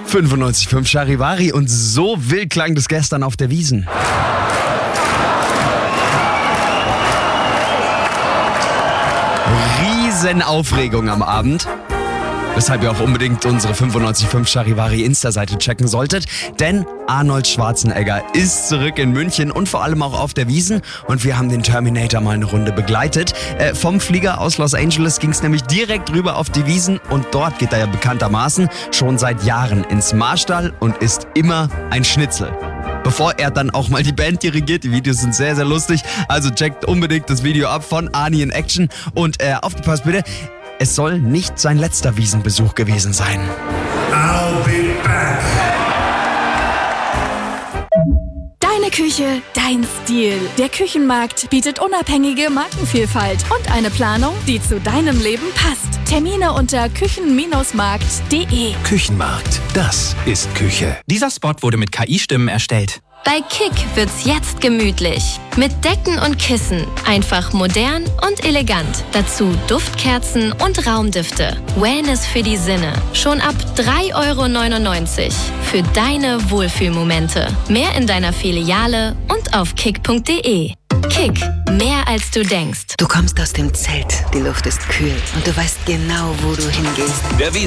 95.5 Charivari und so wild klang das gestern auf der Wiesn. Riesenaufregung am Abend. Weshalb ihr auch unbedingt unsere 95.5 Charivari Insta-Seite checken solltet. Denn Arnold Schwarzenegger ist zurück in München und vor allem auch auf der Wiesn. Und wir haben den Terminator mal eine Runde begleitet. Vom Flieger aus Los Angeles ging es nämlich direkt rüber auf die Wiesn. Und dort geht er ja bekanntermaßen schon seit Jahren ins Marstall und ist immer ein Schnitzel. Bevor er dann auch mal die Band dirigiert. Die Videos sind sehr, sehr lustig. Also checkt unbedingt das Video ab von Arnie in Action. Und aufgepasst bitte, es soll nicht sein letzter Wiesenbesuch gewesen sein. I'll be back. Deine Küche, dein Stil. Der Küchenmarkt bietet unabhängige Markenvielfalt und eine Planung, die zu deinem Leben passt. Termine unter küchen-markt.de. Küchenmarkt, das ist Küche. Dieser Spot wurde mit KI-Stimmen erstellt. Bei Kick wird's jetzt gemütlich. Mit Decken und Kissen. Einfach modern und elegant. Dazu Duftkerzen und Raumdüfte. Wellness für die Sinne. Schon ab 3,99 € für deine Wohlfühlmomente. Mehr in deiner Filiale und auf kick.de. Kick, mehr als du denkst. Du kommst aus dem Zelt, die Luft ist kühl und du weißt genau, wo du hingehst. Der